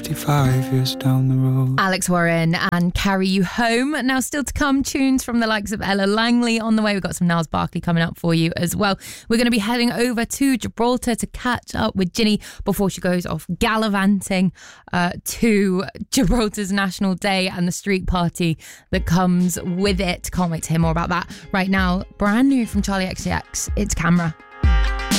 55 years down the road. Alex Warren and Carry You Home. Now, still to come, tunes from the likes of Ella Langley on the way. We've got some Niles Barkley coming up for you as well. We're going to be heading over to Gibraltar to catch up with Ginny before she goes off gallivanting to Gibraltar's National Day and the street party that comes with it. Can't wait to hear more about that. Right now, brand new from Charlie XCX, it's Camera.